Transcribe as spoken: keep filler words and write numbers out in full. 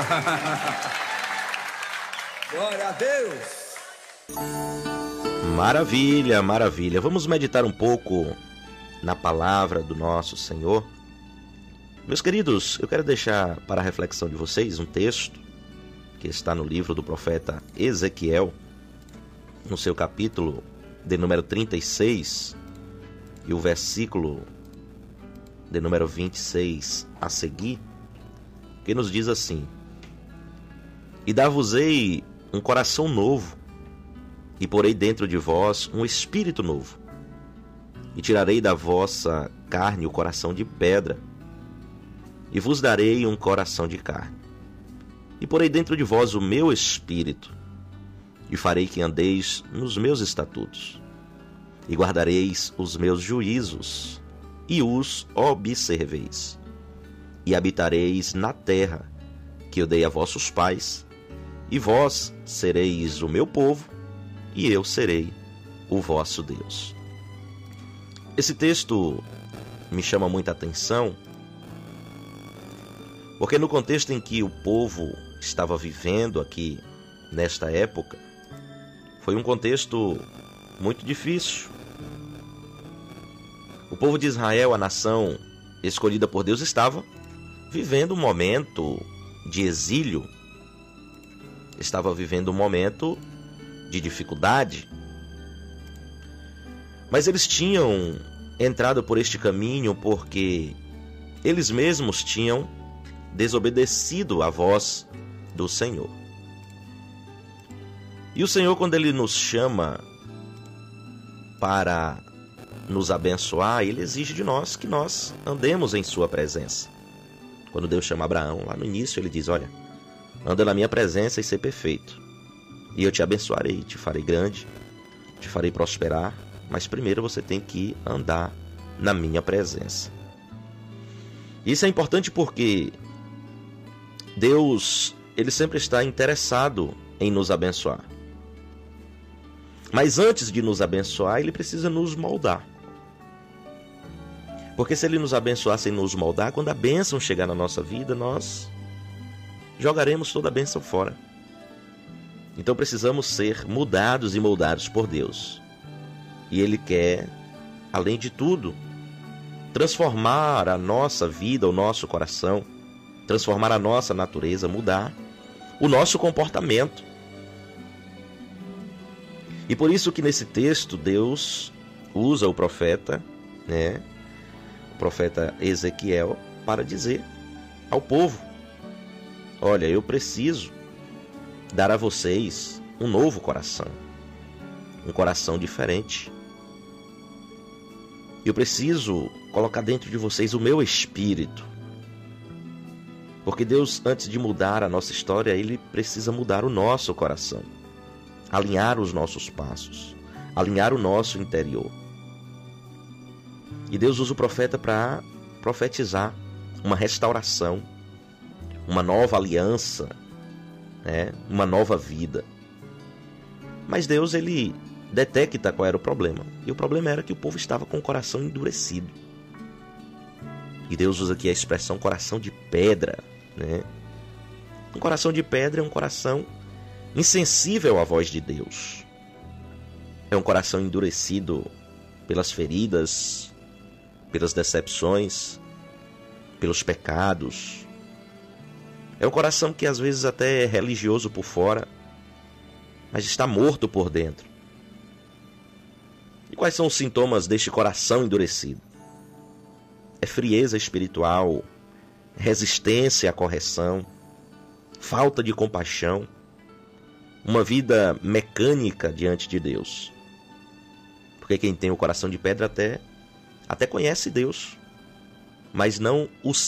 Glória a Deus. Maravilha, maravilha. Vamos meditar um pouco na palavra do nosso Senhor. Meus queridos, eu quero deixar para a reflexão de vocês um texto que está no livro do profeta Ezequiel, no seu capítulo de número trinta e seis, e o versículo de número vinte e seis a seguir, que nos diz assim: E dar-vos-ei um coração novo, e porei dentro de vós um espírito novo, e tirarei da vossa carne o coração de pedra, e vos darei um coração de carne, e porei dentro de vós o meu espírito, e farei que andeis nos meus estatutos, e guardareis os meus juízos, e os observeis, e habitareis na terra que eu dei a vossos pais, e vós sereis o meu povo, e eu serei o vosso Deus. Esse texto me chama muita atenção, porque no contexto em que o povo estava vivendo aqui nesta época, foi um contexto muito difícil. O povo de Israel, a nação escolhida por Deus, estava vivendo um momento de exílio, estava vivendo um momento de dificuldade. Mas eles tinham entrado por este caminho porque eles mesmos tinham desobedecido à voz do Senhor. E o Senhor, quando Ele nos chama para nos abençoar, Ele exige de nós que nós andemos em Sua presença. Quando Deus chama Abraão, lá no início, Ele diz: olha, anda na minha presença e ser perfeito, e eu te abençoarei, te farei grande, te farei prosperar, mas primeiro você tem que andar na minha presença. Isso é importante porque Deus, Ele sempre está interessado em nos abençoar. Mas antes de nos abençoar, Ele precisa nos moldar. Porque se Ele nos abençoar sem nos moldar, quando a bênção chegar na nossa vida, nós jogaremos toda a bênção fora. Então precisamos ser mudados e moldados por Deus. E Ele quer, além de tudo, transformar a nossa vida, o nosso coração, transformar a nossa natureza, mudar o nosso comportamento. E por isso que nesse texto Deus usa o profeta, né, o profeta Ezequiel, para dizer ao povo: olha, eu preciso dar a vocês um novo coração, um coração diferente. Eu preciso colocar dentro de vocês o meu espírito. Porque Deus, antes de mudar a nossa história, Ele precisa mudar o nosso coração, alinhar os nossos passos, alinhar o nosso interior. E Deus usa o profeta para profetizar uma restauração, uma nova aliança, né? Uma nova vida. Mas Deus, Ele detecta qual era o problema. E o problema era que o povo estava com o coração endurecido. E Deus usa aqui a expressão coração de pedra, né? Um coração de pedra é um coração insensível à voz de Deus. É um coração endurecido pelas feridas, pelas decepções, pelos pecados. É um coração que às vezes até é religioso por fora, mas está morto por dentro. E quais são os sintomas deste coração endurecido? É frieza espiritual, resistência à correção, falta de compaixão, uma vida mecânica diante de Deus. Porque quem tem o coração de pedra até, até conhece Deus, mas não o